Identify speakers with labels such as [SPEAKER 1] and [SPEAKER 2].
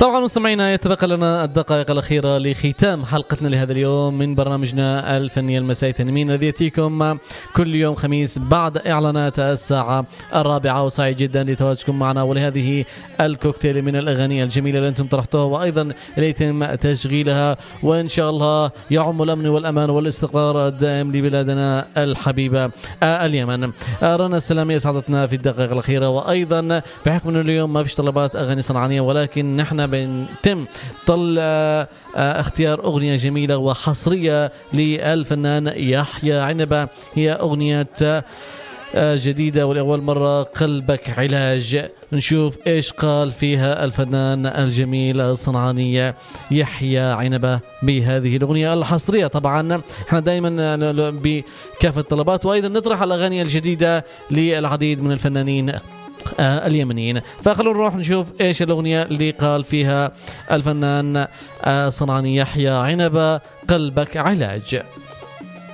[SPEAKER 1] طبعا مستمعينا يتبقى لنا الدقائق الأخيرة لختام حلقتنا لهذا اليوم من برنامجنا الفني المسائي تنمين الذي يأتيكم كل يوم خميس بعد إعلانات الساعة 4. وسعيد جدا لتواجدكم معنا ولهذه الكوكتيل من الأغاني الجميلة اللي أنتم طرحتوها وأيضا يتم تشغيلها، وإن شاء الله يعم الأمن والأمان والاستقرار الدائم لبلادنا الحبيبة اليمن. رنا السلامية سعدتنا في الدقائق الأخيرة، وأيضا بحكم أنه اليوم ما فيش طلبات أغاني صنعانية ولكن نحن بنتم طل اختيار أغنية جميلة وحصرية للفنان يحيى عنبة. هي أغنية جديدة ولأول مرة، قلبك علاج. نشوف إيش قال فيها الفنان الجميل الصنعاني يحيى عنبة بهذه الأغنية الحصرية. طبعا احنا دائما بكافة الطلبات، وأيضا نطرح الأغاني الجديدة للعديد من الفنانين اليمنيين. فخلونا نروح نشوف ايش الأغنية اللي قال فيها الفنان الصنعاني يحيى عنبة، قلبك علاج.